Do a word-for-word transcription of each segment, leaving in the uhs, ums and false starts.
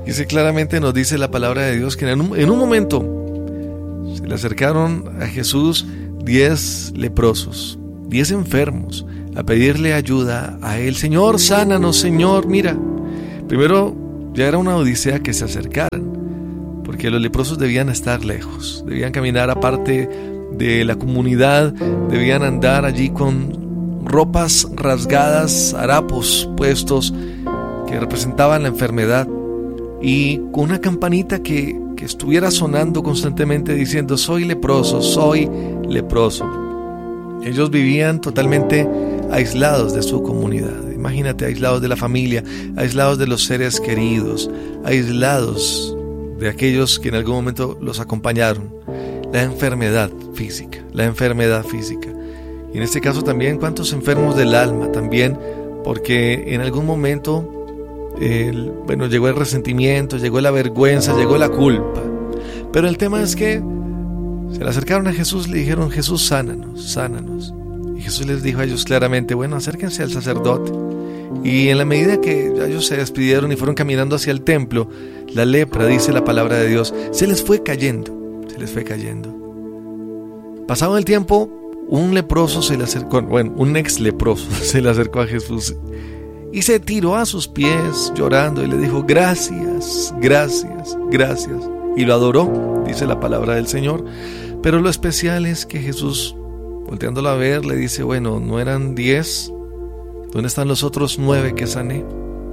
Y ese claramente nos dice la palabra de Dios que en un, en un momento se le acercaron a Jesús diez leprosos, diez enfermos, a pedirle ayuda a él. Señor, sánanos, Señor, mira. Primero ya era una odisea que se acercaran, porque los leprosos debían estar lejos, debían caminar aparte de la comunidad, debían andar allí con ropas rasgadas, harapos puestos que representaban la enfermedad, y con una campanita que, que estuviera sonando constantemente diciendo: soy leproso, soy leproso. Ellos vivían totalmente aislados de su comunidad. Imagínate, aislados de la familia, aislados de los seres queridos, aislados de aquellos que en algún momento los acompañaron. La enfermedad física, la enfermedad física. Y en este caso también, ¿cuántos enfermos del alma también? Porque en algún momento El, bueno, llegó el resentimiento, llegó la vergüenza, llegó la culpa. Pero el tema es que se le acercaron a Jesús y le dijeron: Jesús, sánanos, sánanos. Y Jesús les dijo a ellos claramente: bueno, acérquense al sacerdote. Y en la medida que ellos se despidieron y fueron caminando hacia el templo, la lepra, dice la palabra de Dios, se les fue cayendo, se les fue cayendo. Pasado el tiempo, un leproso se le acercó, bueno, un ex leproso se le acercó a Jesús y se tiró a sus pies llorando y le dijo: gracias, gracias, gracias. Y lo adoró, dice la palabra del Señor. Pero lo especial es que Jesús, volteándolo a ver, le dice: bueno, ¿no eran diez? ¿Dónde están los otros nueve que sané?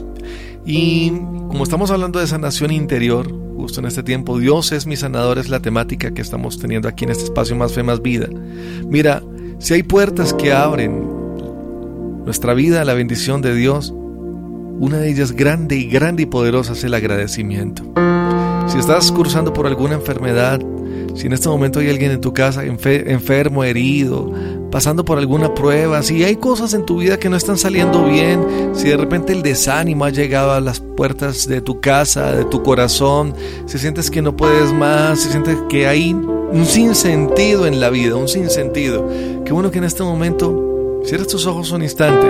Y como estamos hablando de sanación interior, justo en este tiempo, Dios es mi sanador, es la temática que estamos teniendo aquí en este espacio Más Fe, Más Vida. Mira, si hay puertas que abren nuestra vida a la bendición de Dios, una de ellas grande y grande y poderosa es el agradecimiento. Si estás cruzando por alguna enfermedad, si en este momento hay alguien en tu casa enfer- enfermo, herido, pasando por alguna prueba, si hay cosas en tu vida que no están saliendo bien, si de repente el desánimo ha llegado a las puertas de tu casa, de tu corazón, si sientes que no puedes más, si sientes que hay un sinsentido en la vida, un sinsentido, qué bueno que en este momento cierres tus ojos un instante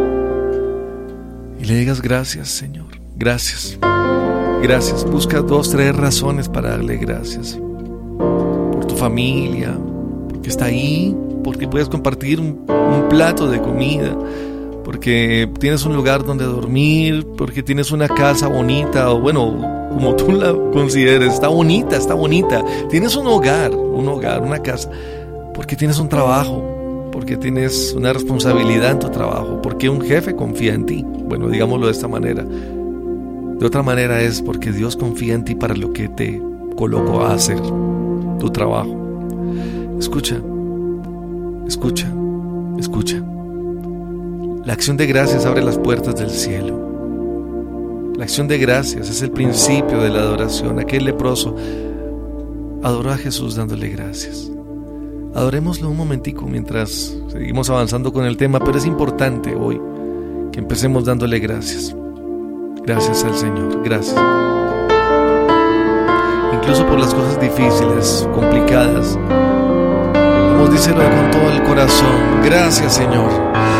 y le digas: gracias, Señor, gracias, gracias. Busca dos, tres razones para darle gracias. Por tu familia, porque está ahí, porque puedes compartir un, un plato de comida, porque tienes un lugar donde dormir, porque tienes una casa bonita, o bueno, como tú la consideres, está bonita, está bonita. Tienes un hogar, un hogar, una casa, porque tienes un trabajo, porque tienes una responsabilidad en tu trabajo, porque un jefe confía en ti. Bueno, digámoslo de esta manera. De otra manera es porque Dios confía en ti para lo que te colocó a hacer, tu trabajo. Escucha, escucha, escucha. La acción de gracias abre las puertas del cielo. La acción de gracias es el principio de la adoración. Aquel leproso adoró a Jesús dándole gracias. Adorémoslo un momentico mientras seguimos avanzando con el tema, pero es importante hoy que empecemos dándole gracias. Gracias al Señor, gracias. Incluso por las cosas difíciles, complicadas, vamos, díselo con todo el corazón: gracias, Señor.